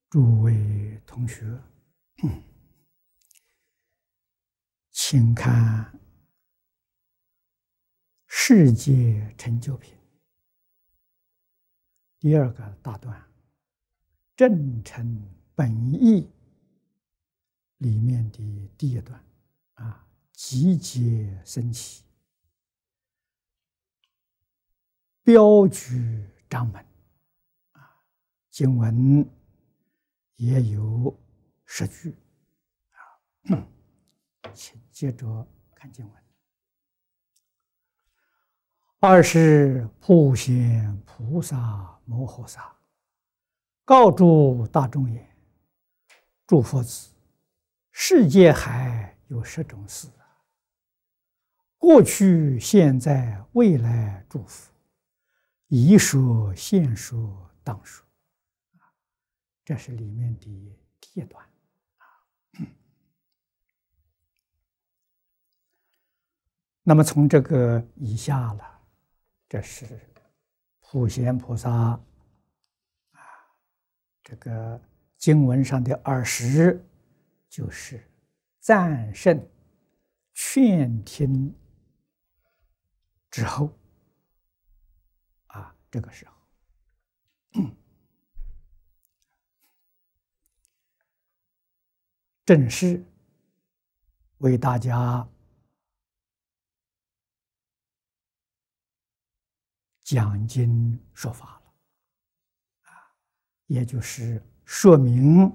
诸位同学，请看《世界成就品》第二个大段“正诚本意”里面的第一段集结升起，标举章门经文也有10句请接着看经文。二是普贤菩萨摩诃萨告诸大众言：诸佛子，世界还有10种事，过去、现在、未来诸佛，已说、现说、当说。这是里面的第一段那么从这个以下了，这是普贤菩萨这个经文上的20，就是赞圣劝听之后这个时候正式为大家讲经说法了也就是说明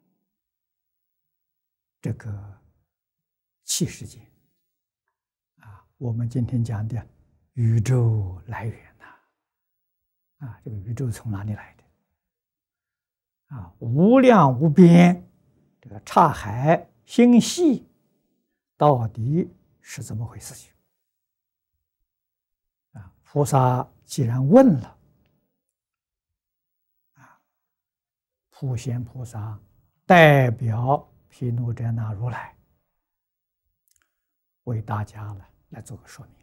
这个七世界我们今天讲的宇宙来源这个宇宙从哪里来的无量无边这个刹海星系到底是怎么回事情菩萨既然问了普贤菩萨代表毗卢遮那如来为大家来做个说明。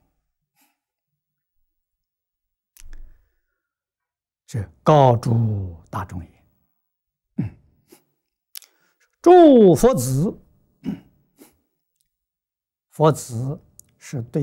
这告诸大众言：诸佛子，佛子是对